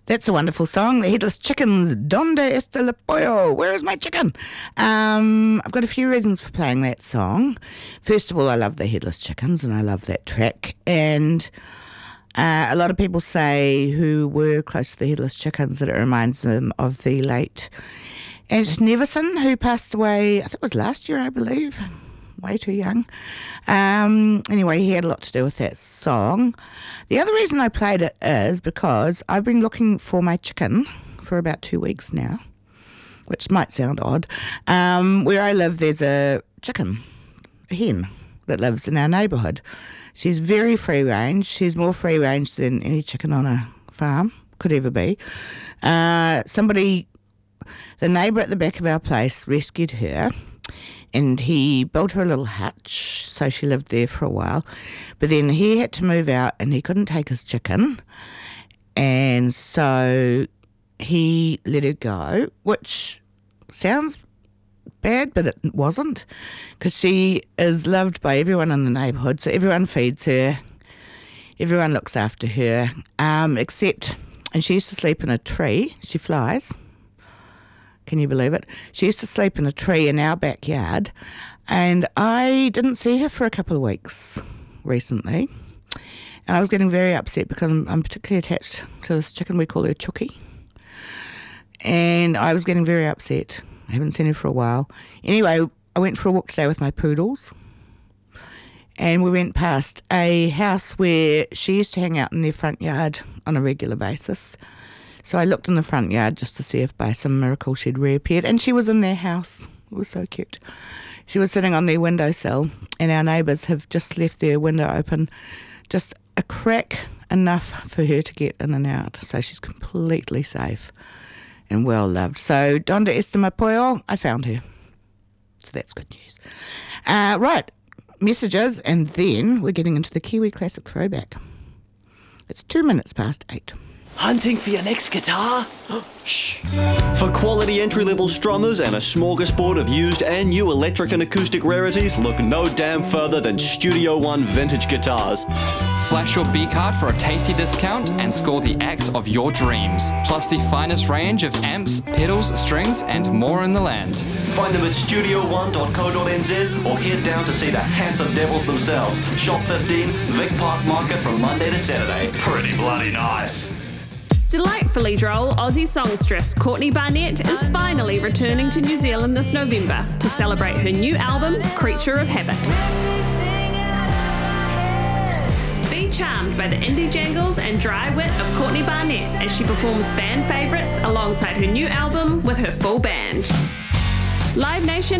That's a wonderful song. The Headless Chickens, Donde está el pollo? Where is my chicken? I've got a few reasons for playing that song. First of all, I love the Headless Chickens and I love that track. And a lot of people say who were close to the Headless Chickens that it reminds them of the late Ange Neverson, who passed away, I think it was last year, I believe. Way too young. Anyway, he had a lot to do with that song. The other reason I played it is because I've been looking for my chicken for about 2 weeks now, which might sound odd. Where I live, there's a chicken, a hen, that lives in our neighbourhood. She's very free range. She's more free range than any chicken on a farm could ever be. The neighbour at the back of our place rescued her, and he built her a little hutch, so she lived there for a while. But then he had to move out and he couldn't take his chicken, and so he let her go, which sounds bad, but it wasn't, because she is loved by everyone in the neighbourhood, so everyone feeds her, everyone looks after her, except, and she used to sleep in a tree. She flies. Can you believe it? She used to sleep in a tree in our backyard, and I didn't see her for a couple of weeks recently, and I was getting very upset because I'm particularly attached to this chicken. We call her Chucky, and I was getting very upset. I haven't seen her for a while. Anyway, I went for a walk today with my poodles, and we went past a house where she used to hang out in their front yard on a regular basis. So I looked in the front yard just to see if by some miracle she'd reappeared, and she was in their house. It was so cute. She was sitting on their windowsill, and our neighbours have just left their window open, just a crack enough for her to get in and out. So she's completely safe and well loved. So Donde está mi pollo? I found her. So that's good news. Right, messages, and then we're getting into the Kiwi Classic Throwback. It's 2 minutes past 8. Hunting for your next guitar? Shh. For quality entry-level strummers and a smorgasbord of used and new electric and acoustic rarities, look no damn further than Studio One vintage guitars. Flash your B-card for a tasty discount and score the axe of your dreams. Plus the finest range of amps, pedals, strings and more in the land. Find them at studio1.co.nz or head down to see the handsome devils themselves. Shop 15, Vic Park Market from Monday to Saturday. Pretty bloody nice. Delightfully droll Aussie songstress Courtney Barnett is finally returning to New Zealand this November to celebrate her new album, Creature of Habit. Be charmed by the indie jangles and dry wit of Courtney Barnett as she performs fan favourites alongside her new album with her full band. Live Nation